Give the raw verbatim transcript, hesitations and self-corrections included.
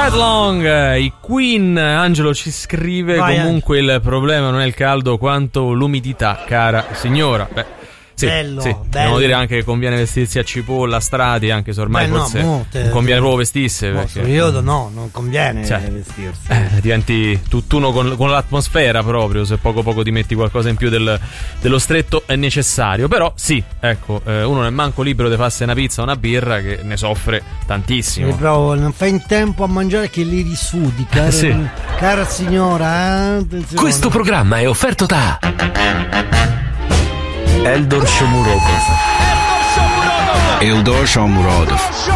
Ride Long, i Queen. Angelo ci scrive: Vai, comunque Angelo. Il problema non è il caldo quanto l'umidità, cara signora. Beh, sì, bello, sì. bello. Dobbiamo dire anche che conviene vestirsi a cipolla, a strati, anche se ormai Beh, forse no, mo, te, non conviene proprio vestirsi. In questo periodo no, non conviene cioè, vestirsi. Eh, diventi tutt'uno con, con l'atmosfera proprio, se poco poco ti metti qualcosa in più del, dello stretto è necessario. Però sì, ecco, eh, uno non è manco libero di farsi una pizza o una birra che ne soffre tantissimo. E proprio non fai in tempo a mangiare che li risudi, cara, sì. cara signora. Eh? Questo programma è offerto da Eldor Shomurodov. Eldor Shomurodov.